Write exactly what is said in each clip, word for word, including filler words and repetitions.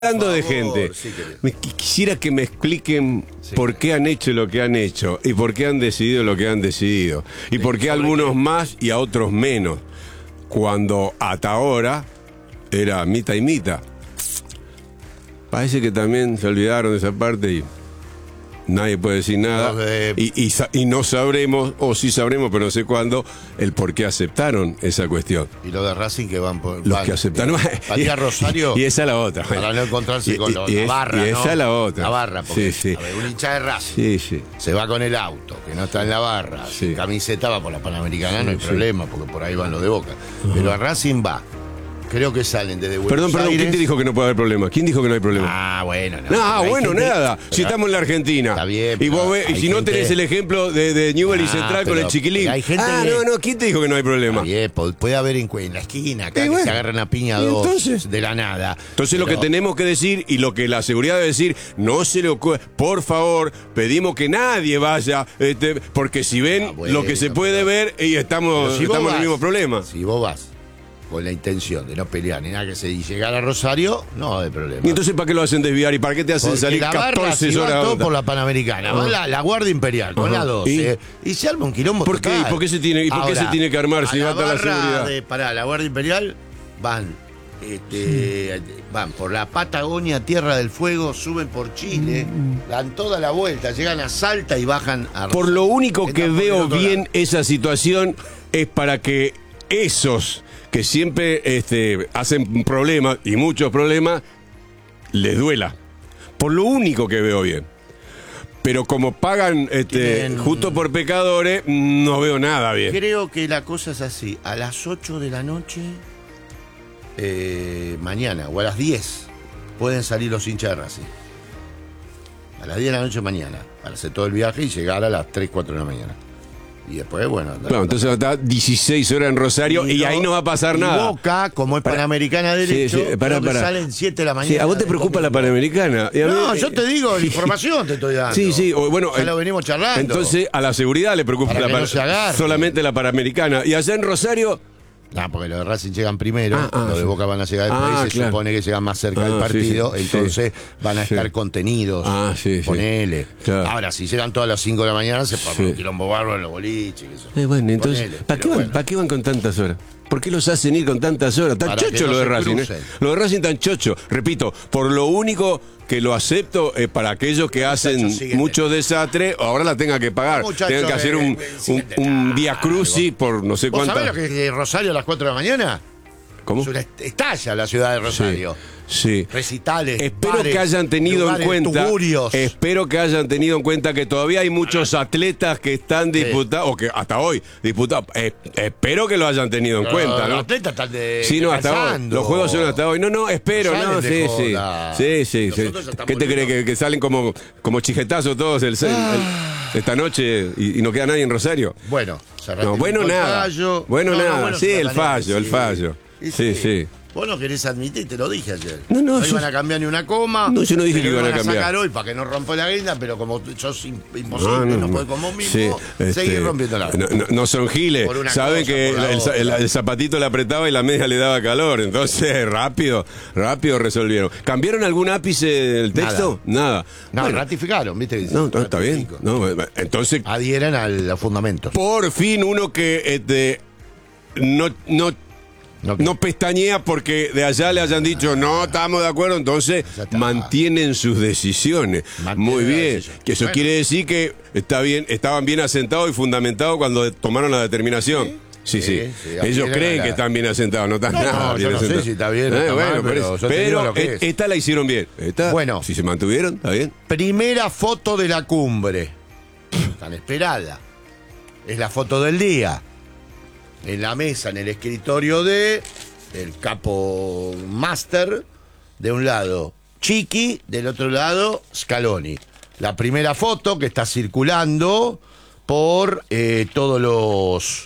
Hablando de gente, sí, me qu- quisiera que me expliquen Sí. por qué han hecho lo que han hecho y por qué han decidido lo que han decidido y por qué a algunos más y a otros menos, cuando hasta ahora era mitad y mitad. Parece que también se olvidaron de esa parte y nadie puede decir nada. Los de- y, y sa- y no sabremos, o sí sabremos, pero no sé cuándo, el por qué aceptaron esa cuestión. Y los de Racing que van por. Los van, que aceptaron. Para ir a Rosario. Y esa es la otra. Para no encontrarse Y- con y- los, y la es- barra. y esa ¿no? es la otra. La barra, porque Sí, sí. a ver, un hincha de Racing Sí, sí. se va con el auto, que no está en la barra, Sí. sin camiseta va por la Panamericana, Sí, no hay sí. problema, porque por ahí van los de Boca. Pero a Racing va. Creo que salen desde Buenos Perdón, perdón, Aires. ¿quién te dijo que no puede haber problema? ¿Quién dijo que no hay problema? Ah, bueno, no. No, Hay bueno, gente- nada. Si pero- estamos en la Argentina. Está bien, Y, vos pero ves- y hay si no gente- tenés el ejemplo de, de Newell y Ah, Central con pero- el chiquilín. pero hay gente ah, que- no, no, ¿quién te dijo que no hay problema? Está bien, po- puede haber en, en la esquina, acá Y que bueno. se agarran a piña ¿Y dos entonces? de la nada. Entonces lo que Pero- tenemos que decir y lo que la seguridad debe decir, no se le ocurre, por favor, pedimos que nadie vaya, este, porque si ven Ah, bueno, lo que se puede pero- ver y estamos, Pero si vos estamos en el vas- mismo problema. Si vos vas con la intención de no pelear ni nada que se y llegar a Rosario, no hay problema. Y entonces ¿para qué lo hacen desviar y para qué te hacen Porque salir la barra, catorce si va horas? todo por la Panamericana, va Ajá. la, la Guardia Imperial con Ajá. la doce y, se arma un quilombo ¿Por qué? total. ¿Por qué se tiene- y por qué Ahora, se tiene que armar si a va a estar la barra seguridad? de- pará, la Guardia Imperial van este, van por la Patagonia, Tierra del Fuego, suben por Chile, dan toda la vuelta, llegan a Salta y bajan a Por Rosario. lo único que Entran por el veo otro bien lado. esa situación es para que esos que siempre este, hacen problemas, y muchos problemas, les duela. Por lo único que veo bien. Pero como pagan este, Tienen- justo por pecadores, no veo nada bien. Creo que la cosa es así. A las ocho de la noche, eh, mañana, o a las diez, pueden salir los hinchas de Racing. A las diez de la noche mañana, para hacer todo el viaje y llegar a las tres, cuatro de la mañana. Y después, bueno... Claro, entonces va a estar dieciséis horas en Rosario y, no- ahí no va a pasar y nada. Boca, como es Pará. Panamericana Sí, derecho, sí, pará, creo que pará. salen siete de la Sí, mañana. a vos te del preocupa la domingo. Panamericana. Y a mí- No, yo te digo, la información te estoy dando. Sí, sí, o bueno, Ya eh, lo venimos charlando. Entonces a la seguridad le preocupa Para la que no Pan- se agarre. solamente la Panamericana. Y allá en Rosario, No, porque los de Racing llegan primero, Ah, ah, los de sí. Boca van a llegar después, Ah, y se claro. supone que llegan más cerca Ah, del sí, partido, sí, entonces sí. van a estar Sí. contenidos. Ah, sí, sí. Ponele. Claro. Ahora, si llegan todas las cinco de la mañana, se forma Sí. un quilombo bárbaro en los boliches. qué sé yo. Eh, bueno, entonces, Ponele, ¿para qué, pero van, bueno. ¿para qué van con tantas horas? ¿Por qué los hacen ir con tantas horas? Tan Para que chocho no lo de se Racing, ¿eh? crucen. Lo de Racing tan chocho. Repito, por lo único que lo acepto es para aquellos que hacen siguen mucho desastre, ahora la tengan que pagar. Muchachos, Tengan que hacer eh, un, eh, un, siguen de un largo. vía crucis por no sé ¿Vos cuántas. sabés lo que es Rosario a las cuatro de la mañana? ¿Cómo? Es una est- estalla la ciudad de Rosario. Sí. Recitales, Espero bares, que hayan tenido en lugares, cuenta, tugurios. espero que hayan tenido en cuenta que todavía hay muchos atletas que están disputados, o que hasta hoy disputados. Eh, espero que lo hayan tenido en Los- cuenta, Los ¿no? atletas están de. Sí, no, hasta hoy. descansando. Los juegos son hasta hoy. No, no, espero, Salen no, de sí, sí. joda. Sí, sí, sí. Nosotros ya estamos ¿Qué te crees? volviendo. Que, que salen como, como chijetazos todos el, el- el- esta noche y, y no queda nadie en Rosario? Bueno, se No, bueno, ratificó el nada. fallo. Bueno, No, no, nada. bueno, Sí, se el ratificó, fallo, el sí. fallo. Y Sí, sí. Vos no querés admitir, te lo dije ayer. No, no, yo- iban a cambiar ni una coma. No, yo no dije pero que iban a cambiar. sacar hoy para que no rompa la guinda, pero como sos im- imposible, No, no, no, podés no. como mismo, Sí, este, seguir rompiendo la no, no- no son giles. Por una Saben cosa, que por la el, otra. el- el zapatito le apretaba y la media le daba calor. Entonces, rápido, rápido resolvieron. ¿Cambiaron algún ápice del texto? Nada. No, Bueno, ratificaron, ¿viste? no, no, está bien. Ratifico. No, entonces, Adhieren al fundamento. por fin uno que este, no, no, No, no pestañea porque de allá le hayan dicho no estamos de acuerdo, entonces Ya está. mantienen sus decisiones. Mantienen Muy la bien. decisión. Que eso Bueno. quiere decir que está bien, estaban bien asentados y fundamentados cuando de- tomaron la determinación. Sí, sí. Sí, sí, Ellos adhieren creen a la- que están bien asentados, no están No, nada no, bien yo no sé asentados. si está bien o está bueno, mal, por pero eso. yo te digo Pero lo que e- es. esta la hicieron bien. Esta, Bueno. si se mantuvieron, está bien. Primera foto de la cumbre. Tan esperada. Es la foto del día. En la mesa, en el escritorio de el capo máster, de un lado Chiqui, del otro lado Scaloni. La primera foto que está circulando por eh, todos los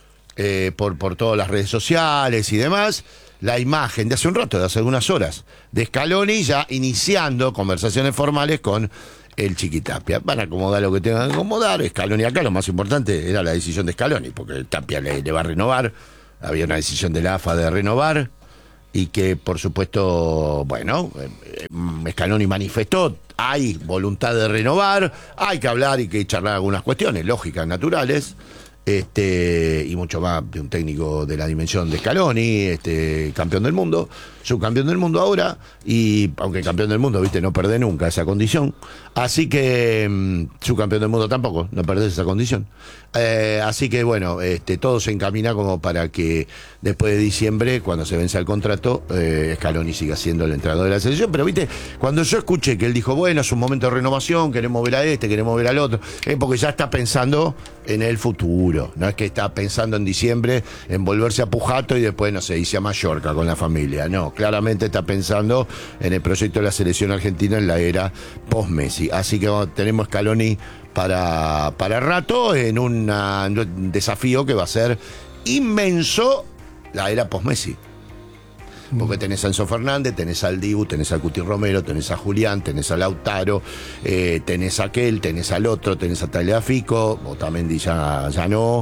eh, por, por todas las redes sociales y demás, la imagen de hace un rato, de hace algunas horas, de Scaloni ya iniciando conversaciones formales con el Chiqui Tapia. Van a acomodar lo que tengan que acomodar. Scaloni acá, lo más importante era la decisión de Scaloni, porque Tapia le, le va a renovar. Había una decisión de la A F A de renovar. y que por supuesto, bueno, eh, Scaloni manifestó, hay voluntad de renovar, hay que hablar y que charlar algunas cuestiones lógicas, naturales, este, y mucho más de un técnico de la dimensión de Scaloni, este, campeón del mundo, subcampeón del mundo ahora, y aunque campeón del mundo, viste, no perdés nunca esa condición, así que mmm, subcampeón del mundo tampoco, no perdés esa condición. Eh, así que bueno, este, todo se encamina como para que después de diciembre, cuando se vence el contrato, eh, Scaloni siga siendo el entrenador de la selección. Pero viste, cuando yo escuché que él dijo, bueno, es un momento de renovación, queremos ver a este, queremos ver al otro, es porque ya está pensando en el futuro, no es que está pensando en diciembre en volverse a Pujato y después, no sé, irse a Mallorca con la familia, no, claramente está pensando en el proyecto de la selección argentina en la era post-Messi. Así que bueno, tenemos Scaloni para, para rato en una, un desafío que va a ser inmenso, la era post-Messi. Porque tenés a Enzo Fernández, tenés al Dibu, tenés al Cuti Romero, tenés a Julián, tenés a Lautaro, eh, tenés a aquel, tenés al otro, tenés a Tagliafico, Otamendi ya, ya no,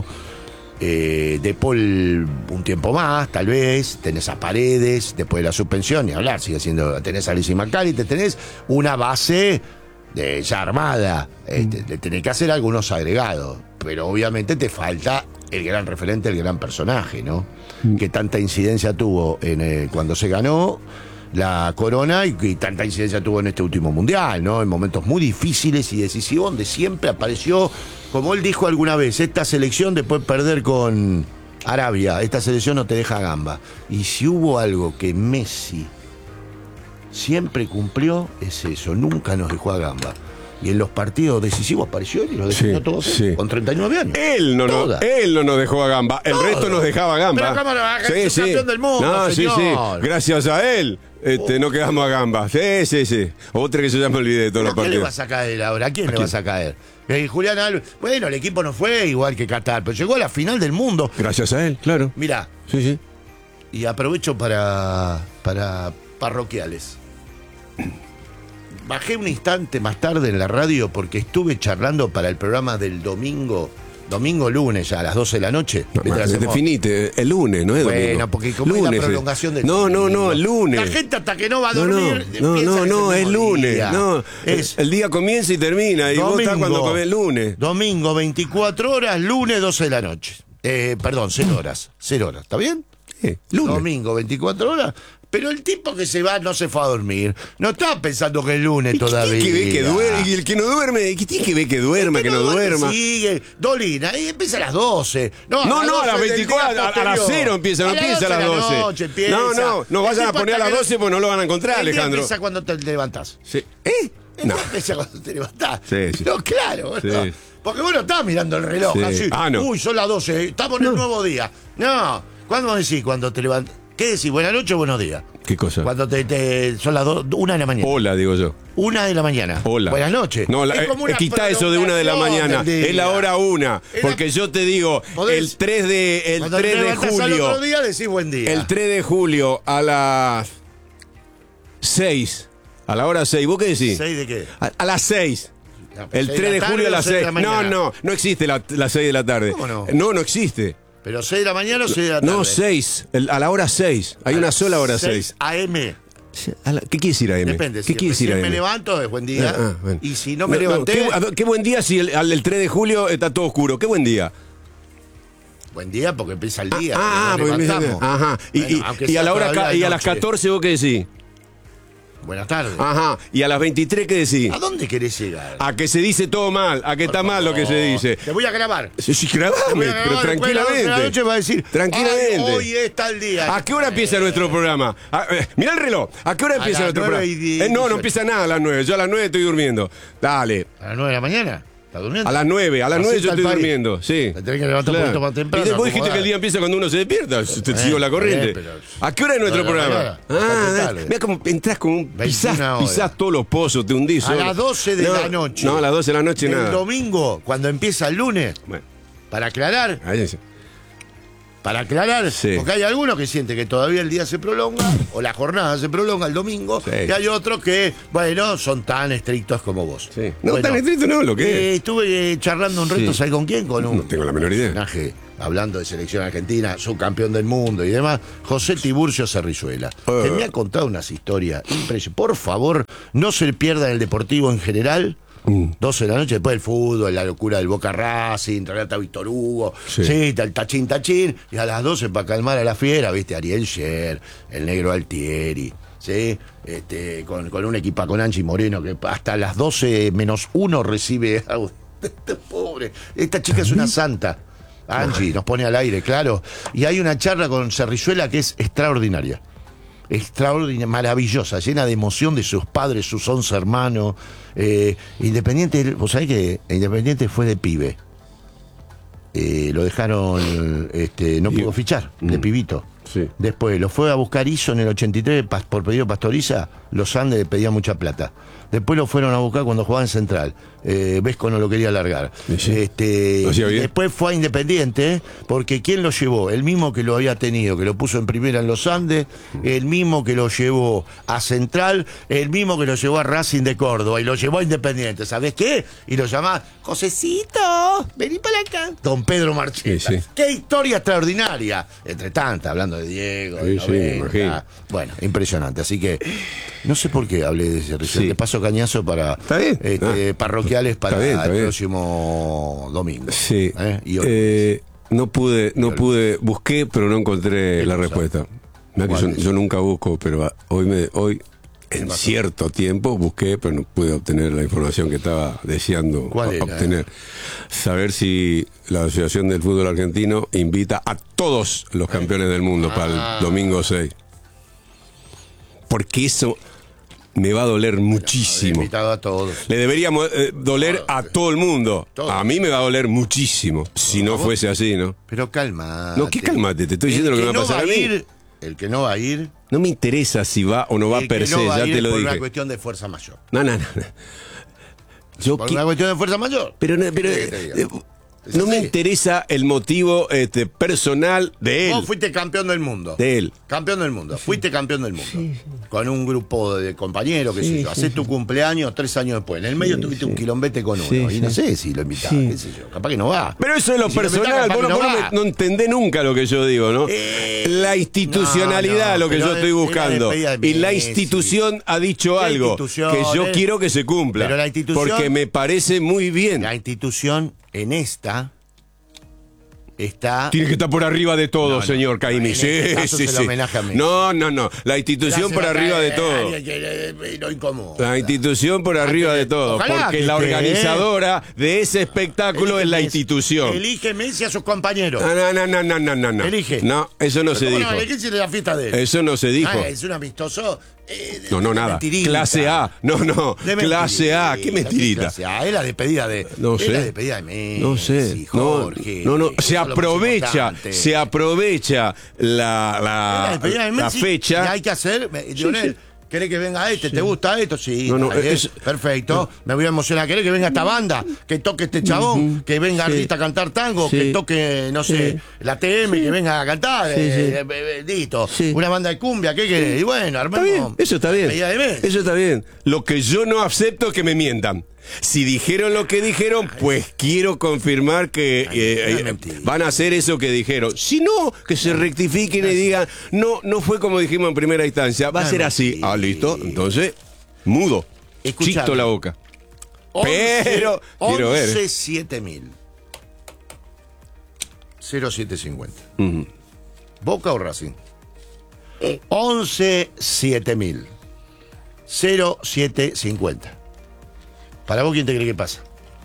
eh, De Paul un tiempo más, tal vez, tenés a Paredes, después de la suspensión, y hablar, sigue siendo, tenés a Alexis McAllister, tenés una base de, ya armada, este, le tenés que hacer algunos agregados, pero obviamente te falta el gran referente, el gran personaje, ¿no? Mm. Que tanta incidencia tuvo en eh, cuando se ganó la corona y, y tanta incidencia tuvo en este último mundial, ¿no? En momentos muy difíciles y decisivos, donde siempre apareció, como él dijo alguna vez, esta selección después de perder con Arabia, esta selección no te deja gamba. Y si hubo algo que Messi siempre cumplió, es eso, nunca nos dejó a gamba. Y en los partidos decisivos apareció y los defendió sí, todos sí. con treinta y nueve años. Él no, no, él no nos dejó a gamba, el Todo. resto nos dejaba a gamba. Pero cómo no, sí, es sí. campeón del mundo, no, señor. sí, sí. Gracias a él este, oh. no quedamos a gamba. Sí, sí, sí. Otra que yo ya me olvidé de todos los partidos. ¿A quién le vas a caer ahora? ¿A quién ¿A le quién? vas a caer? Eh, Julián Álvarez. Bueno, el equipo no fue igual que Qatar, pero llegó a la final del mundo. Gracias a él, claro. Mirá. Sí, sí. Y aprovecho para, para parroquiales. Bajé un instante más tarde en la radio porque estuve charlando para el programa del domingo, domingo lunes ya a las doce de la noche. No, man, definite, el lunes, no es domingo. Bueno, porque como lunes, es la prolongación del No, no, no, el lunes. La gente hasta que no va a no, dormir. No, no, no, no es lunes. Día. No, es el día comienza y termina. Y domingo, vos estás cuando comés el lunes. Domingo, veinticuatro horas, lunes, doce de la noche. Eh, perdón, cero horas. cero horas, ¿está bien? Sí, lunes. Domingo, veinticuatro horas. Pero el tipo que se va no se fue a dormir. No estaba pensando que es lunes ¿Y todavía. ¿Qué tiene que ver que duerme? Y el que no duerme, ¿qué tiene que ver que duerma, que no, no duerma? Sigue, Dolina, y empieza a las doce. No, no, a, no, a las veinticuatro, a, a las cero empieza, no a empieza a las doce. Noche empieza. No, no, no vayan a poner a las doce porque no lo van a encontrar, el Alejandro. Empieza cuando te levantás. Sí. ¿Eh? No. Empieza cuando te levantás. Sí, sí. No, claro, sí. no. Porque vos no estás mirando el reloj sí. así. Ah, no. Uy, son las doce, estamos en no. el nuevo día. No, ¿cuándo decís cuando te levantás? ¿Qué decís? ¿Buenas noches o buenos días? ¿Qué cosa? Cuando te, te son las dos, una de la mañana. Hola, digo yo. Una de la mañana. Hola. Buenas noches. No, la, eh, quita eso de una de la mañana. Es la hora una. Porque yo te digo, el tres de, el tres de julio. Al otro día decís buen día. El tres de julio a las seis. A la hora seis. ¿Vos qué decís? ¿seis de qué? A, a las seis. No, el tres de julio a las seis. No, no, no existe las la seis de la tarde. ¿Cómo no? No, no existe. ¿Pero seis de la mañana o seis de la tarde? No, seis. A la hora seis. Hay a una sola hora seis. A M. ¿Qué quiere decir A M? Depende. ¿Qué si quiere decir A M? me levanto es buen día. Ah, ah, bueno. Y si no me no, levanté... No, ¿qué, ¿Qué buen día si el, el tres de julio está todo oscuro? ¿Qué buen día? Buen día porque empieza el día. Ah, ah porque empieza, ajá. Y, bueno, y, y a la hora y a las catorce, ¿vos qué decís? Buenas tardes. Ajá. ¿Y a las veintitrés qué decís? ¿A dónde querés llegar? A que se dice todo mal, a que Por está favor. mal lo que se dice. Te voy a grabar. Sí, sí, grabame, pero tranquilamente. De la noche va a decir, tranquilamente. Hoy está el día. ¿A qué hora empieza nuestro programa? A, eh, mirá el reloj. ¿A qué hora empieza nuestro programa? Eh, no, no empieza nada a las nueve. Yo a las nueve estoy durmiendo. Dale. ¿A las nueve de la mañana? ¿Estás durmiendo? A las nueve, a las nueve yo estoy país. durmiendo, sí. Te tenés que levantar claro. un poquito más temprano. Y vos dijiste que el día empieza cuando uno se despierta. Te eh, sigo la corriente. Eh, pero, ¿A qué hora es nuestro programa? Ah, mira cómo entras con un pisás, pisás todos los pozos, te hundís. A las doce de no, la noche. No, a las doce de la noche el nada. El domingo, cuando empieza el lunes, bueno. para aclarar. Ahí sí. Para aclarar, sí. porque hay algunos que sienten que todavía el día se prolonga o la jornada se prolonga el domingo, sí. y hay otros que, bueno, son tan estrictos como vos. Sí. No, bueno, tan estrictos no, lo que eh, es. Estuve eh, charlando un rato, sí. ¿sabes con quién? Con un no tengo la menor idea. personaje hablando de selección argentina, subcampeón del mundo y demás, José Tiburcio Cerrizuela, Uh. que me ha contado unas historias impresionantes. Por favor, no se pierdan el deportivo en general. Mm. doce de la noche, después del fútbol, la locura del Boca Racing, relata Víctor Hugo, sí. sí, el tachín tachín, y a las doce para calmar a la fiera, viste, Ariel Sher, el negro Altieri, ¿sí? Este, con, con un equipa con Angie Moreno, que hasta las doce menos uno recibe. Pobre, esta chica es una santa. Angie nos pone al aire, claro. Y hay una charla con Cerrizuela que es extraordinaria. Extraordinaria, maravillosa, llena de emoción de sus padres, sus once hermanos. Eh, Independiente, vos sabés que Independiente fue de pibe. Eh, lo dejaron, este, no pudo fichar, de pibito. Sí. Después lo fue a buscar Iso en el ochenta y tres por pedido de Pastoriza. Los Andes le pedían mucha plata. Después lo fueron a buscar cuando jugaba en Central. Eh, Vesco no lo quería largar. Sí. Este, después fue a Independiente, porque ¿quién lo llevó? El mismo que lo había tenido, que lo puso en primera en los Andes, el mismo que lo llevó a Central, el mismo que lo llevó a Racing de Córdoba y lo llevó a Independiente. ¿Sabés qué? Y lo llamaba, Josecito, vení para acá. Don Pedro Marcheta. Sí, sí. ¡Qué historia extraordinaria! Entre tantas, hablando de Diego, de sí, noventa. Sí, bueno, impresionante. Así que no sé por qué hablé de ese recién. Sí. Te paso cañazo para este, ah. parroquiales para bien, el bien. próximo domingo. Sí. ¿Eh? Y eh, no pude, no pude, busqué, pero no encontré la respuesta. Que yo, yo nunca busco, pero hoy me, hoy en cierto tiempo busqué, pero no pude obtener la información que estaba deseando obtener. Saber si la Asociación del Fútbol Argentino invita a todos los campeones del mundo ah. para el domingo seis. Porque eso me va a doler muchísimo. Invitado a todos. Le deberíamos eh, doler a todo el mundo. Todo. A mí me va a doler muchísimo si no fuese así, ¿no? Pero calma. No, ¿qué calmate? Te estoy diciendo lo que me va a pasar a mí. El que no va a ir. No me interesa si va o no va per se, ya te lo dije. Es una cuestión de fuerza mayor. No, no, no. Yo por una cuestión de fuerza mayor. Pero, pero eh, no me interesa el motivo este, personal de él. Vos fuiste campeón del mundo. De él. Campeón del mundo. Fuiste campeón del mundo. Sí, sí. Con un grupo de compañeros, qué sí, sé yo. Hacés sí, tu sí. cumpleaños tres años después. En el medio sí, tuviste sí. un quilombete con uno. Sí, y no sé si lo invitás, sí. qué sé yo. Capaz que no va. Pero eso es lo y personal. Si lo invitás, vos no, no, vos no, no entendés nunca lo que yo digo, ¿no? Eh, la institucionalidad, no, no, lo que yo estoy buscando. Y la institución ha dicho algo que yo quiero que se cumpla. Pero la institución, porque me parece muy bien. La institución en esta... Está... Tiene que estar por arriba de todo, no, no, señor Caimi. Sí, este sí, sí. No, no, no. La institución por arriba de todo. La institución por arriba de todo. Porque la organizadora de ese espectáculo es la institución. Elige Messi a sus compañeros. No, no, no, no, no, no, no. Elige. No, eso no se dijo. La fiesta de él. Eso no se dijo. Ah, es un amistoso. Eh, no, no, nada. Mentirita. Clase A. No, no. Clase A. ¿Qué mentirita? Clase A. Es la despedida de. No sé. Es la despedida de Messi. No sé. Jorge. No, no. no. Se aprovecha. Se aprovecha la, la, la, de la fecha. ¿Qué hay que hacer? Lionel. Sí, sí. ¿Querés que venga este? Sí. ¿Te gusta esto? Sí, no, no, es, perfecto. No. Me voy a emocionar. ¿Querés que venga esta banda? Que toque este chabón. Uh-huh. Que venga sí. Artista a cantar tango. Sí. Que toque, no sé, sí. la T M. Sí. Que venga a cantar. Sí, eh, sí. Eh, listo. Sí. Una banda de cumbia. ¿Qué querés? Y bueno, armamos. Eso está bien. Eso está bien. Lo que yo no acepto es que me mientan. Si dijeron lo que dijeron, pues quiero confirmar que eh, eh, van a hacer eso que dijeron. Si no, que se rectifiquen y digan, no, no fue como dijimos en primera instancia, va a ser así. Ah, listo. Entonces, mudo. Chito la boca. Pero, quiero ver. once siete mil. cero siete cincuenta. Uh-huh. ¿Boca o Racing? once siete mil. cero siete cincuenta. ¿Para vos quién te cree que pasa?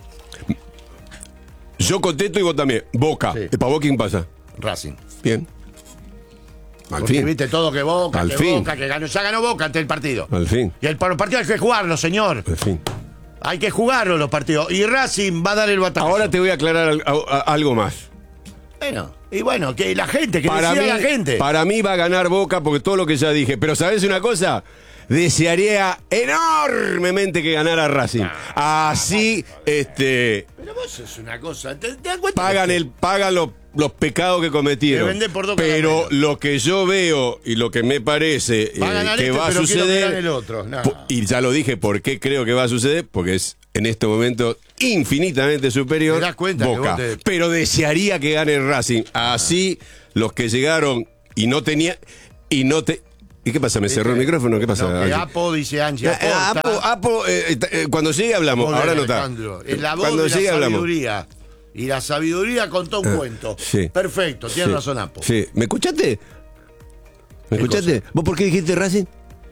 Yo contesto y vos también. Boca. Sí. ¿Para vos quién pasa? Racing. Bien. Al Porque fin. viste todo que Boca, Al que fin. Boca, que ganó. Ya ganó Boca ante el partido. Al fin. Y el, los partidos hay que jugarlos, señor. Al fin. Hay que jugarlos los partidos. Y Racing va a dar el batacazo. Ahora te voy a aclarar al, a, a, algo más. Bueno, y bueno, que la gente, que para decida mí, la gente. Para mí va a ganar Boca porque todo lo que ya dije. Pero ¿sabés una cosa? Desearía enormemente que ganara Racing. Así, este. Pero vos es una cosa. ¿Te, te das cuenta pagan que... el, pagan los los pecados que cometieron. Me vendé por dos pero caramelos. lo que yo veo y lo que me parece Va a eh, ganar que este, va a pero quiero que suceder. gane el otro. No. po- Y ya lo dije, ¿por qué creo que va a suceder? Porque es en este momento infinitamente superior ¿Te das cuenta que Boca. vos te- Pero desearía que gane el Racing. Así los que llegaron y no tenía y no te ¿Y qué pasa? ¿Me cerró el micrófono? ¿Qué pasa? No, que Angie? Apo, dice Angie, Ah, aporta. Apo, Apo, eh, eh, cuando llegue hablamos. Muy Ahora bien, no está. Alejandro. Es la voz Cuando de la llegue hablamos. sabiduría. Y la sabiduría contó un cuento. sí. Perfecto, tienes Sí, razón, Apo. Sí. ¿Me escuchaste? ¿Me ¿Qué escuchaste? ¿Vos por qué dijiste Racing?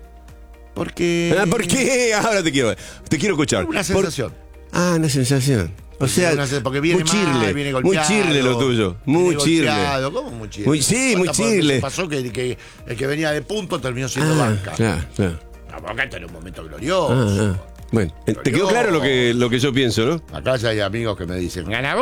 Porque. Ah, ¿por qué? Ahora te quiero. Te quiero escuchar. Una Por- sensación. Ah, una sensación. O sea, Una sen- porque viene muy chirle, mal, viene muy golpeado, chirle lo tuyo, muy viene chirle. golpeado. ¿Cómo muy chirle? Muy- sí, muy ¿Cuántas veces chirle. pasó que, que el que venía de punto terminó siendo Ah, banca? claro, claro. La Boca está en un momento glorioso. Ah, ah. Bueno, eh, te quedó claro lo que, lo que yo pienso, ¿no? Acá ya hay amigos que me dicen, ¡gana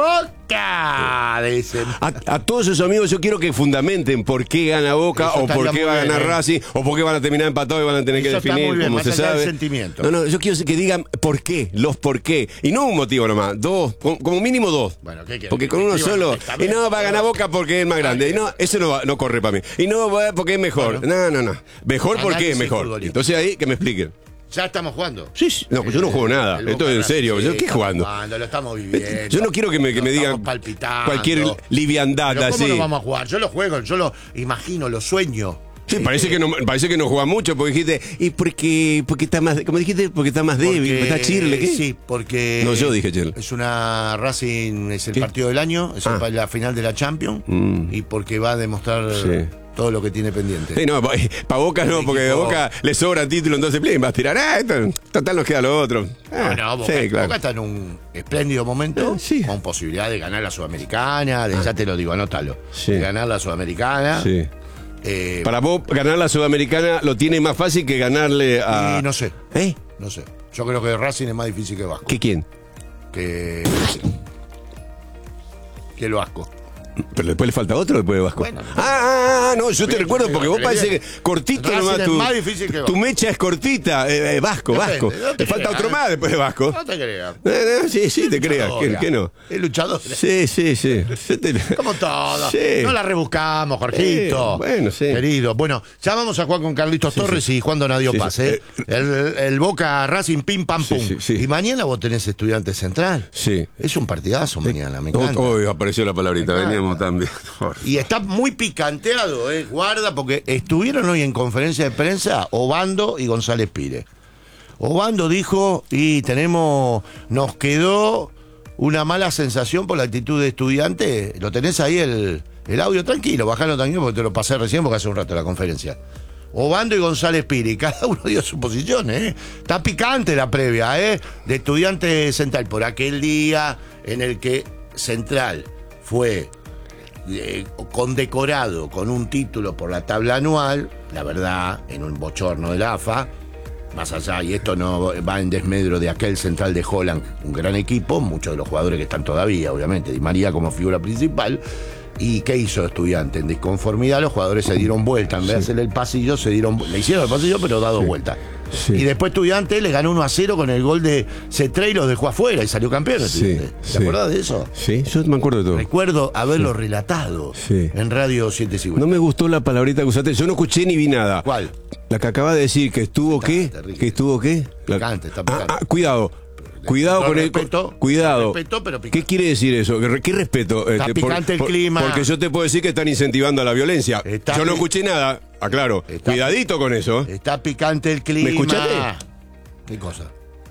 Boca! Dicen. A, a todos esos amigos yo quiero que fundamenten por qué gana Boca Eso o por estaría qué muy va a bien, ganar ¿eh? Racing o por qué van a terminar empatados y van a tener que Eso está definir muy bien, como más se allá del sabe. sentimiento. No, no, yo quiero que digan por qué, los por qué. Y no un motivo nomás, dos, como, como mínimo dos. Bueno, ¿qué querés? Porque con uno Escriban, solo. está Y bien. no, va a ganar Boca porque es más grande. Y no, eso no, va- no corre para mí. Y no, va porque es mejor. No, no, no. Mejor porque es Análisis mejor. futbolístico. Entonces ahí que me expliquen. Ya estamos jugando. Sí, sí. No, pues yo no juego nada. El Esto Boca es en serio. Racing, ¿Yo sí, qué estamos jugando? Lo estamos viviendo. Yo no quiero que me, que me Lo digan estamos palpitando. cualquier liviandad Pero ¿cómo así. no vamos a jugar? Yo lo juego, yo lo imagino, lo sueño. Sí, parece que no, parece que no juega mucho porque dijiste, y porque, porque está más, como dijiste, porque está más débil, Porque- está chirle, ¿qué? Sí, porque. No, yo dije chirle. Es una Racing, es el ¿Qué? partido del año, es el Ah. pa- la final de la Champions. Mm. Y porque va a demostrar Sí. todo lo que tiene pendiente. Sí, no, para Boca no, El porque a equipo- Boca le sobra título, entonces plin, va a tirar, ah, esto, total nos queda lo otro. Ah, No, no, Boca, sí, claro. Boca está en un espléndido momento, Eh, sí. con posibilidad de ganar la Sudamericana, de, ya te lo digo, anótalo. Sí. De ganar la Sudamericana. Sí. Eh, Para vos, ganar la Sudamericana lo tiene más fácil que ganarle a... y no sé, ¿Eh? no sé. Yo creo que Racing es más difícil que Vasco. ¿Qué quién? Que. Que el Vasco. Pero después le falta otro después de Vasco. Bueno, ah, ah, ah, no, yo te Bien, recuerdo yo porque digo, vos que parece bien. que cortito Racing nomás es tu, más difícil que tu Vasco. mecha es cortita. Eh, eh, Vasco, Depende, Vasco. no te Le falta creas, otro ¿eh? más después de Vasco. No te creas. Eh, eh, sí, sí, te creas. ¿Qué, Luchadora. qué no? Es luchador. Sí, sí, sí. Se te- Como todo. Sí. No la rebuscamos, Jorgito. Sí, bueno, sí. Querido. Bueno, ya vamos a jugar con Carlitos Torres y Juan Donadio Sí, Paz, sí. ¿eh? El, el Boca Racing pim pam Sí, pum. sí, sí. Y mañana vos tenés Estudiante Central. Sí. Es un partidazo mañana, me encanta. Hoy apareció la palabrita, Me encanta. veníamos también. Y está muy picanteado, ¿eh? Guarda, porque estuvieron hoy en conferencia de prensa Obando y González Pire. Obando dijo, y tenemos, nos quedó una mala sensación por la actitud de Estudiante. Lo tenés ahí el, el audio, tranquilo, bajalo tranquilo porque te lo pasé recién porque hace un rato la conferencia. Obando y González Pire, y cada uno dio su posición, ¿eh? Está picante la previa, ¿eh? De Estudiante Central, por aquel día en el que Central fue eh, condecorado con un título por la tabla anual, la verdad, en un bochorno de la A F A, más allá, y esto no va en desmedro de aquel Central de Holland, un gran equipo, muchos de los jugadores que están todavía, obviamente, Di María como figura principal. ¿Y qué hizo Estudiante? En disconformidad los jugadores se dieron vuelta, en vez de hacerle el pasillo, se dieron, le hicieron el pasillo pero dado vuelta. Sí. Y después Estudiante le ganó uno a cero con el gol de Cetré y los dejó afuera y salió campeón. Sí, Estudiante. ¿Te sí. acordás de eso? Sí, yo me acuerdo de todo. Recuerdo haberlo relatado Sí. en Radio siete cincuenta. No me gustó la palabrita que usaste. Yo no escuché ni vi nada. ¿Cuál? La que acaba de decir que estuvo qué. Picante, Ricky. Que estuvo qué. La- Picante, está picante. Ah, ah, cuidado. Cuidado No, con el. respeto, Cuidado. respeto, pero picante. ¿Qué quiere decir eso? ¿Qué, qué respeto? Está picante el clima. Porque yo te puedo decir que están incentivando a la violencia. Está yo no pi- escuché nada. Aclaro. Está- Cuidadito con eso. Está picante el clima. ¿Me escuchaste? ¿Qué cosa?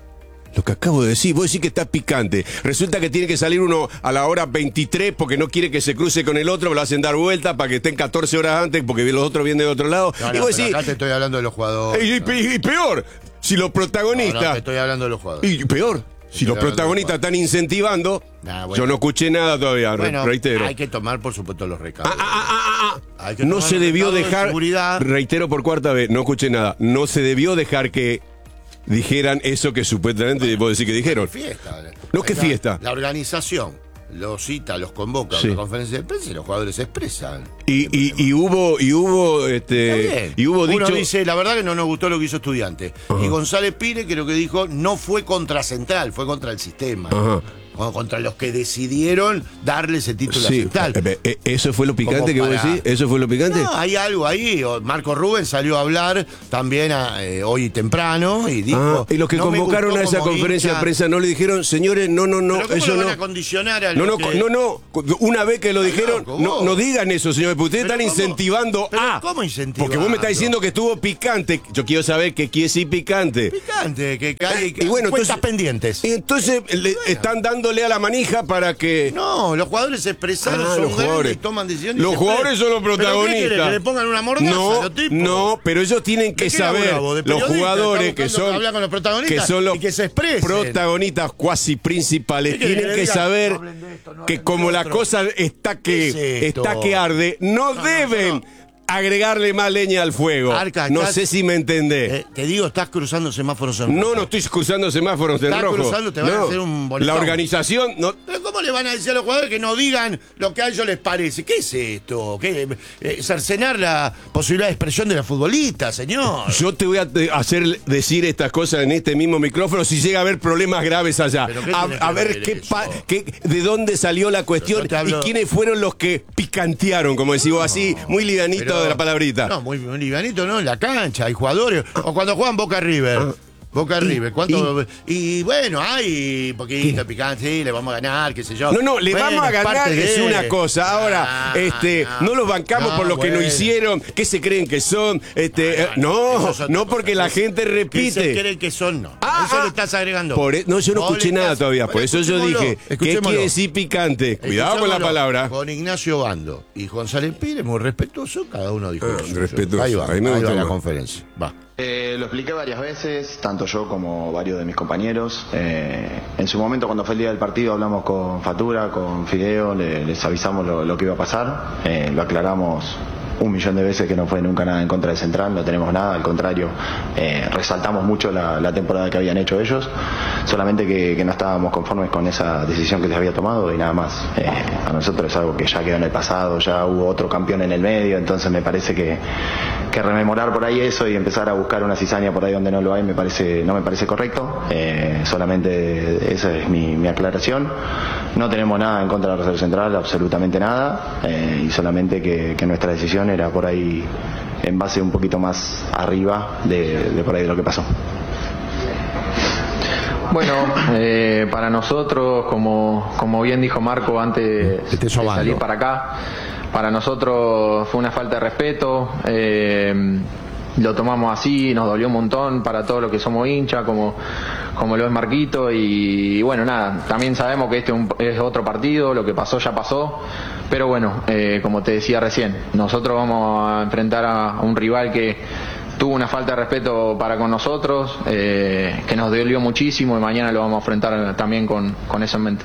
Lo que acabo de decir, vos decís que está picante. Resulta que tiene que salir uno a la hora veintitrés porque no quiere que se cruce con el otro, lo hacen dar vuelta para que estén catorce horas antes porque los otros vienen de otro lado. No, y no, vos pero decís, acá te estoy hablando de los jugadores. y, y- y peor, si los No, no, protagonistas. te estoy hablando de los jugadores. Y peor, si los hablando de protagonistas los están incentivando, Nah, bueno. yo no escuché nada todavía, re- Bueno, reitero. hay que tomar, por supuesto, los recados. Ah, ah, ah, ah, ah. Hay que No tomar se los debió recados de dejar, seguridad. reitero por cuarta vez, no escuché nada, no se debió dejar que dijeran eso que supuestamente vos decís que dijeron. Fiesta. No, ¿qué La- fiesta? La organización los cita, los convoca a Sí. una conferencia de prensa y los jugadores se expresan. Y, y, y hubo, y hubo, Está este, bien. y hubo Uno dicho. dice, la verdad que no nos gustó lo que hizo Estudiante. Ajá. Y González Pire creo que dijo, no fue contra Central, fue contra el sistema. Ajá. como contra los que decidieron darle ese título Sí, a Central. eh, eh, ¿eso fue lo picante que Como vos para- decís? ¿Eso fue lo picante? No, hay algo ahí. O- Marco Rubén salió a hablar también a, eh, hoy temprano y dijo... Ah, y los que "No me convocaron gustó a esa como conferencia hincha". de prensa no le dijeron, señores, no, no, no, ¿Pero cómo eso lo van no. a condicionar a No, los no, que- no, no. Una vez que lo dijeron, loco, no, vos. no digan eso, señores, porque ustedes ¿Pero están cómo? incentivando ¿Pero a. cómo incentivando? Porque vos me estás diciendo que estuvo picante. Yo quiero saber qué quiere decir picante. Picante, que hay Y bueno, cuentas entonces- pendientes. Y entonces le están dándole a la manija para que. No, los jugadores se expresaron, Ah, son los grandes jugadores. y toman decisiones. y Los se jugadores son los ¿Pero qué protagonistas. quiere, que le pongan una mordaza a No, los tipos? no, pero ellos tienen que ¿De qué era saber, bravo? ¿De los periodista? jugadores Está que buscando son, hablar con los protagonistas que son los y que se expresen. protagonistas cuasi principales, ¿Qué quiere tienen que que le digan? saber No hablen de esto, no que hablen de como la otro. cosa está que, ¿Qué es esto? está que arde, no, no, deben no. agregarle más leña al fuego. Arca, no estás- sé si me entendés. Eh, te digo, estás cruzando semáforos en No, rojo. no estoy cruzando semáforos en Estás rojo. cruzando, te van a No. hacer un bonetón. La organización no. Pero ¿cómo le van a decir a los jugadores que no digan lo que a ellos les parece? ¿Qué es esto? ¿Qué, eh, cercenar la posibilidad de expresión de los futbolistas, señor? Yo te voy a te- hacer decir estas cosas en este mismo micrófono si llega a haber problemas graves allá. ¿Pero qué A, tiene que a ver ver qué, eso? pa- qué- de dónde salió la cuestión yo te hablo- y quiénes fueron los que picantearon, como decimos así, muy livianito Pero- de la palabrita. No, muy, muy livianito, ¿no? En la cancha, hay jugadores. O cuando juegan Boca River. Boca River, ¿cuánto? Y, bueno, hay poquito picante, sí, le vamos a ganar, qué sé yo. No, no, le Bueno, vamos a ganar, parte de- es una cosa. Ahora, Ah, este, no, los bancamos no, por lo que no bueno. hicieron, ¿qué se creen que son? Este, eh, no, eso es otra no cosa. porque la gente ¿Qué se repite. creen que son? No. Ah, eso ah. le estás agregando. Por e- no, yo no Vos escuché le nada estás- todavía, por Bueno, eso yo escuchémoslo, dije, ¿qué escuchémoslo. quiere decir picante? Cuidado con la Escuchémoslo. palabra. Con Ignacio Bando y González Pires, muy respetuoso, cada uno dijo. Ah, lo suyo. respetuoso. Ahí va, Ahí me ahí gustó va la más. conferencia. Va. Eh, lo expliqué varias veces, tanto yo como varios de mis compañeros. Eh, en su momento, cuando fue el día del partido, hablamos con Fatura, con Fideo, le- les avisamos lo, lo que iba a pasar, eh, lo aclaramos un millón de veces que no fue nunca nada en contra de Central, no tenemos nada, al contrario, eh, resaltamos mucho la, la temporada que habían hecho ellos, solamente que, que no estábamos conformes con esa decisión que se había tomado y nada más. Eh, a nosotros es algo que ya quedó en el pasado, ya hubo otro campeón en el medio, entonces me parece que, que rememorar por ahí eso y empezar a buscar una cizaña por ahí donde no lo hay me parece, no me parece correcto. Eh, solamente esa es mi, mi aclaración. No tenemos nada en contra de Rosario Central, absolutamente nada, eh, y solamente que, que nuestra decisión era por ahí en base un poquito más arriba de, de por ahí de lo que pasó. Bueno, eh, para nosotros, como, como bien dijo Marco antes Este de sobando. salir para acá, para nosotros fue una falta de respeto, eh, lo tomamos así, nos dolió un montón para todos los que somos hinchas, como, como lo es Marquito, y, bueno, nada, también sabemos que este un- es otro partido, lo que pasó ya pasó, pero bueno, eh, como te decía recién, nosotros vamos a enfrentar a un rival que tuvo una falta de respeto para con nosotros, eh, que nos dolió muchísimo y mañana lo vamos a enfrentar también con, con eso en mente.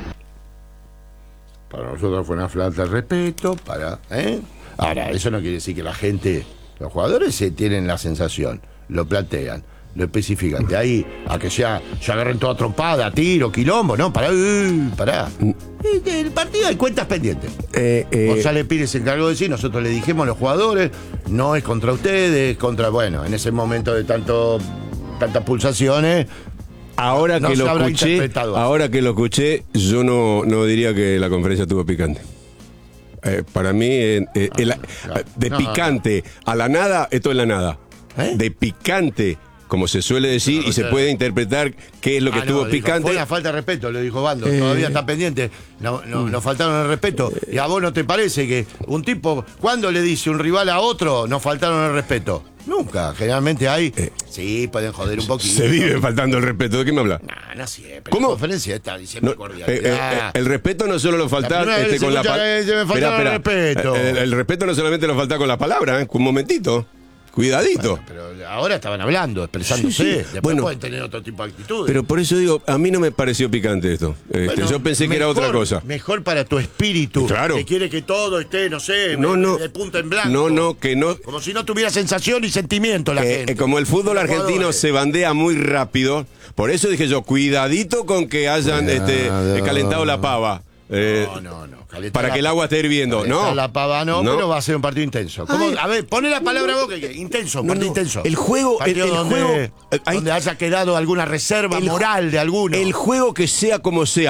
Para nosotros fue una falta de respeto, para, ¿eh? Ahora, eso no quiere decir que la gente, los jugadores se tienen la sensación, lo plantean, lo especifican. De ahí a que ya se agarren toda trompada, tiro, quilombo, ¿no? Pará, uh, pará. Y del partido hay cuentas pendientes. Eh, eh, González Pires se encargó de decir, nosotros le dijimos a los jugadores, no es contra ustedes, es contra, bueno, en ese momento de tanto tantas pulsaciones. ahora no que se lo habrá escuché, interpretado así. ahora que lo escuché, yo no, no diría que la conferencia tuvo picante. Eh, para mí, eh, eh, el- no, de no. picante a la nada, esto es la nada. ¿Eh? De picante, como se suele decir, No, y o se sea- puede interpretar qué es lo que Ah, no, estuvo dijo, picante. Fue una falta de respeto, le dijo Bando. Eh. Todavía está pendiente. No, no, nos faltaron el respeto. ¿Y a vos no te parece que un tipo, cuando le dice un rival a otro, nos faltaron el respeto? Nunca. Generalmente hay. Sí, pueden joder un poquito. Se vive faltando el respeto. ¿De qué me habla? No, no siempre. ¿Cómo? La conferencia está diciendo No, cordialidad. eh, eh, el respeto no solo lo falta primera vez este, se con la escucha palabra. que se me faltaba el respeto. El, el respeto no solamente lo falta con la palabra, ¿eh? Un momentito. Cuidadito. Pero ahora estaban hablando, expresándose. Sí, sí. Después Bueno. pueden tener otro tipo de actitudes. Pero por eso digo, a mí no me pareció picante esto. Este, Bueno, yo pensé que era otra mejor- cosa. Mejor para tu espíritu. Claro. Que quiere que todo esté, no sé, No, de- no. de punta en blanco. No, no, que no. Como si no tuviera sensación y sentimiento la Eh, gente. eh, como el fútbol Los argentino jugadores. se bandea muy rápido, por eso dije yo, cuidadito con que hayan este, Cuidado. eh, calentado la pava. Eh, No, no, no. Calentar para la- que el agua esté hirviendo. calentar No. la pava no, No. pero va a ser un partido intenso. ¿Cómo? Ay. A ver, poné la palabra vos que, que intenso, No, partido no. intenso. El juego- Partido el- el donde, juego- eh, ahí- donde haya quedado alguna reserva El- moral de alguno. El juego que sea como sea.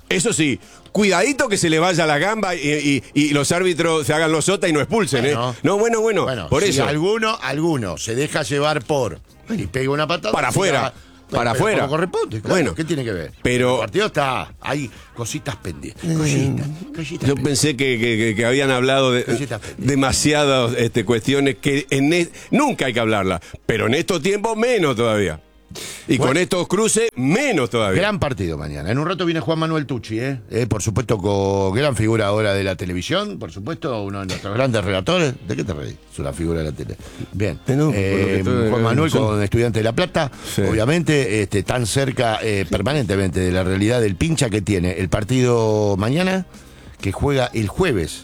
Eso sí, cuidadito que se le vaya la gamba y, y, y los árbitros se hagan los sota y no expulsen, Bueno. ¿eh? No, bueno, bueno, Bueno, por si eso. alguno, alguno se deja llevar por y pega una patada. Para afuera. Para pero afuera. como corresponde, claro. Bueno, ¿Qué tiene que ver? pero- El partido está. Hay cositas pendientes. Cositas. cositas Yo pendientes. pensé que, que- que- que habían hablado de Cositas pendientes. demasiadas este, cuestiones que en e- nunca hay que hablarlas, pero en estos tiempos menos todavía. Y Bueno. con estos cruces, menos todavía. Gran partido mañana. En un rato viene Juan Manuel Tucci, ¿eh? Eh, por supuesto, con gran figura ahora de la televisión, por supuesto, uno de nuestros grandes relatores. ¿De qué te reís? Es una figura de la tele. Bien. Eh, no, Eh, por lo que estoy- Juan Manuel yo- con Estudiante de La Plata, Sí. obviamente, este, tan cerca eh, permanentemente de la realidad del pincha que tiene el partido mañana, que juega el jueves.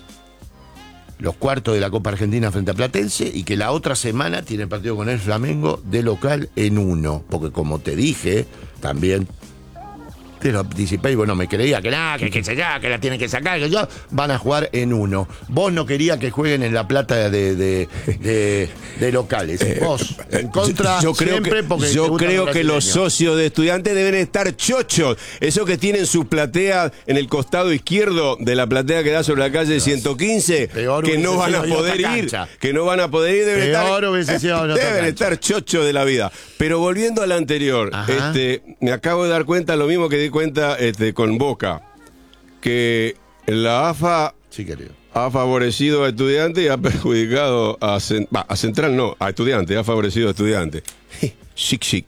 Los cuartos de la Copa Argentina frente a Platense y que la otra semana tiene el partido con el Flamengo de local en uno. Porque como te dije, también te lo anticipé y bueno, me creía que nada, que, que se ya, que la tienen que sacar, que yo, van a jugar en uno. Vos no querías que jueguen en La Plata de, de, de, de locales. Vos, en contra, yo creo siempre que, porque te yo gustan creo los que los brasileños. socios de Estudiantes deben estar chochos. Esos que tienen su platea en el costado izquierdo de la platea que da sobre la calle ciento quince, Peor que no hubiese van a sido poder otra ir, cancha. que no van a poder ir, deben Peor estar, hubiese sido en otra deben cancha. estar chochos de la vida. Pero volviendo al anterior, Ajá. este, me acabo de dar cuenta, lo mismo que di cuenta este, con Boca, que la A F A Sí, querido. ha favorecido a Estudiantes y ha perjudicado a, Cen- bah, a Central, no, a Estudiantes, ha favorecido a Estudiantes. Chic, chic.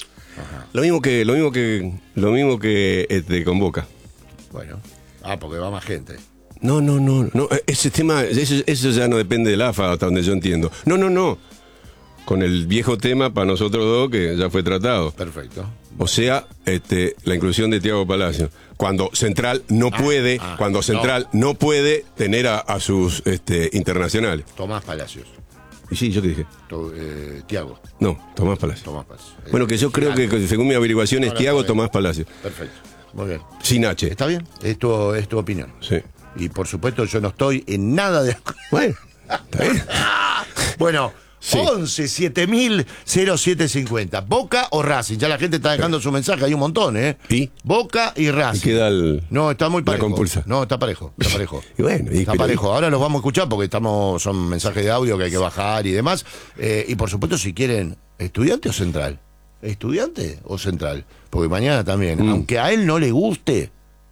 Lo mismo que, lo mismo que, lo mismo que este, con Boca. Bueno. Ah, porque va más gente. No, no, no, no, ese tema, eso, eso ya no depende del A F A, hasta donde yo entiendo. No, no, no. Con el viejo tema para nosotros dos que ya fue tratado. Perfecto. O sea, este, la inclusión de Thiago Palacio. Cuando Central no puede, ah, cuando Central no, puede tener a, a sus este, internacionales. Tomás Palacios. Y sí, ¿yo qué dije? To- eh, Tiago. No, Tomás Palacio. Tomás Palacios. Bueno, que yo Eh, creo que gigante. según mi averiguación es No, no, Thiago está bien. Tomás Palacio. Perfecto. Muy bien. Sin H. ¿Está bien? Es tu, es tu opinión. Sí. Y por supuesto yo no estoy en nada de acuerdo. Bueno, está bien. Bueno, Sí. once siete mil cero siete cincuenta. ¿Boca o Racing? Ya la gente está dejando su mensaje, hay un montón, ¿eh? ¿Y? Boca y Y Racing. queda el... No, está muy la parejo. compulsa. No, está parejo, está parejo. Y bueno, y está pero- parejo. Ahora los vamos a escuchar porque estamos, son mensajes de audio que hay que bajar y demás. Eh, y por supuesto, si quieren, ¿estudiante o central? ¿Estudiante o central? Porque mañana también, Mm. aunque a él no le guste,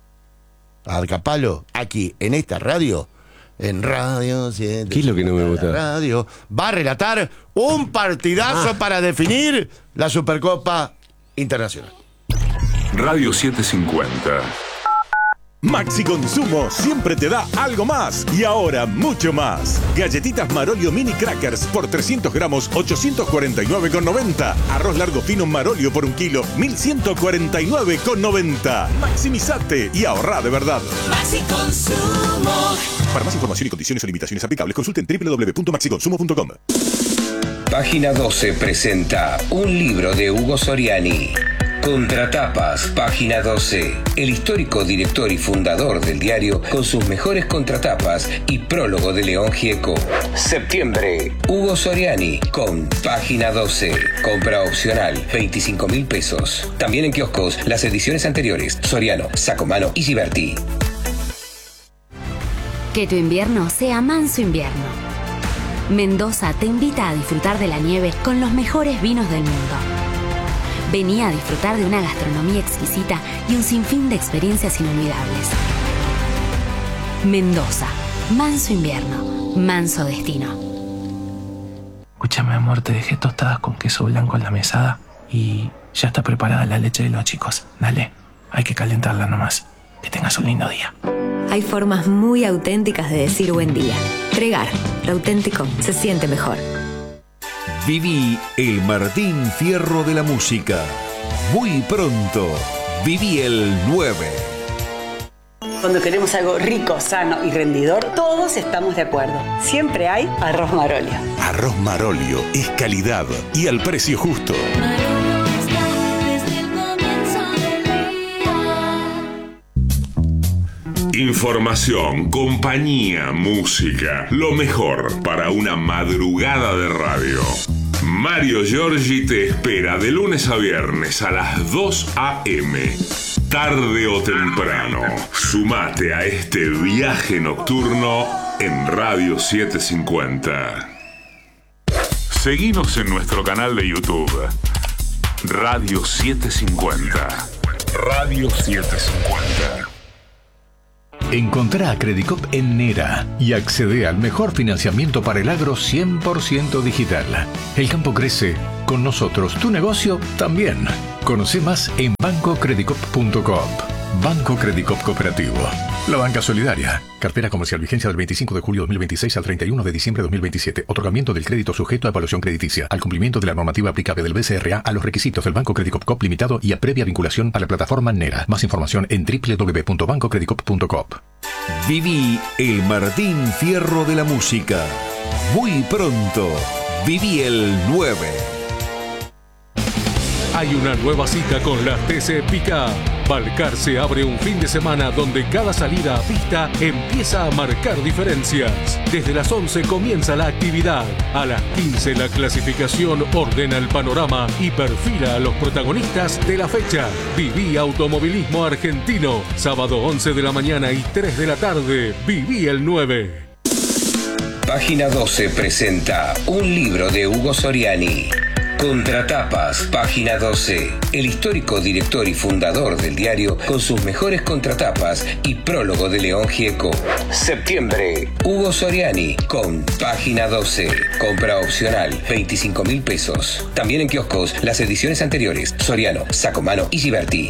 a Arcapalo, aquí en esta radio, en Radio siete, ¿Qué es lo que no me la gusta? Radio, va a relatar un partidazo Ah. para definir la Supercopa Internacional. Radio setecientos cincuenta. Maxi Consumo siempre te da algo más y ahora mucho más. Galletitas Marolio Mini Crackers por trescientos gramos, ochocientos cuarenta y nueve con noventa. Arroz largo fino Marolio por un kilo, mil ciento cuarenta y nueve con noventa. Maximizate y ahorrá de verdad. Maxi Consumo. Para más información y condiciones o limitaciones aplicables, consulten doble u doble u doble u punto maxi consumo punto com. Página doce presenta un libro de Hugo Soriani. Contratapas, página doce. El histórico director y fundador del diario con sus mejores contratapas y prólogo de León Gieco. Septiembre. Hugo Soriani con página doce. Compra opcional, veinticinco mil pesos. También en kioscos las ediciones anteriores. Soriano, Sacomano y Giberti. Que tu invierno sea manso invierno. Mendoza te invita a disfrutar de la nieve con los mejores vinos del mundo. Vení a disfrutar de una gastronomía exquisita y un sinfín de experiencias inolvidables. Mendoza, manso invierno, manso destino. Escúchame, amor, te dejé tostadas con queso blanco en la mesada y ya está preparada la leche de los chicos. Dale, hay que calentarla nomás. Que tengas un lindo día. Hay formas muy auténticas de decir buen día. Regar, lo auténtico se siente mejor. Viví el Martín Fierro de la música. Muy pronto, viví el nueve. Cuando queremos algo rico, sano y rendidor, todos estamos de acuerdo. Siempre hay arroz Marolio. Arroz Marolio es calidad y al precio justo. Información, compañía, música. Lo mejor para una madrugada de radio. Mario Giorgi te espera de lunes a viernes a las dos a eme Tarde o temprano, sumate a este viaje nocturno en Radio setecientos cincuenta. Seguinos en nuestro canal de YouTube, Radio setecientos cincuenta. Radio setecientos cincuenta. Encontrá a Credicop en Nera y accede al mejor financiamiento para el agro cien por ciento digital. El campo crece, con nosotros tu negocio también. Conoce más en banco credicop punto coop. Banco Credicop Cooperativo. La banca solidaria. Cartera comercial, vigencia del veinticinco de julio de dos mil veintiséis al treinta y uno de diciembre de dos mil veintisiete. Otorgamiento del crédito sujeto a evaluación crediticia. Al cumplimiento de la normativa aplicable del B C R A a los requisitos del Banco Credicop Coop Limitado y a previa vinculación a la plataforma Nera. Más información en doble u doble u doble u punto banco credicop punto coop. Viví el Martín Fierro de la música. Muy pronto. Viví el nueve. Hay una nueva cita con la T C Pickup. Balcarce abre un fin de semana donde cada salida a pista empieza a marcar diferencias. Desde las once comienza la actividad. A las quince la clasificación ordena el panorama y perfila a los protagonistas de la fecha. Viví Automovilismo Argentino. Sábado once de la mañana y tres de la tarde. Viví el nueve. Página doce presenta un libro de Hugo Soriani. Contratapas, página doce. El histórico director y fundador del diario con sus mejores contratapas y prólogo de León Gieco. Septiembre, Hugo Soriani con página doce. Compra opcional, veinticinco mil pesos. También en kioscos las ediciones anteriores. Soriano, Sacomano y Giberti.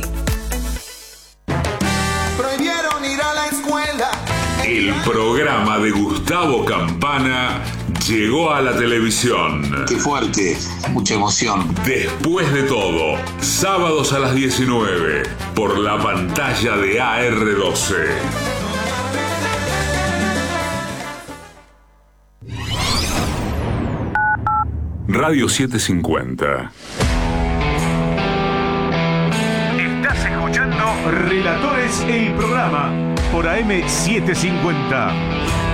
Prohibieron ir a la escuela. El programa de Gustavo Campana llegó a la televisión. Qué fuerte, mucha emoción. Después de todo, sábados a las diecinueve, por la pantalla de A R doce. Radio setecientos cincuenta. Estás escuchando Relatores, el programa por A M setecientos cincuenta.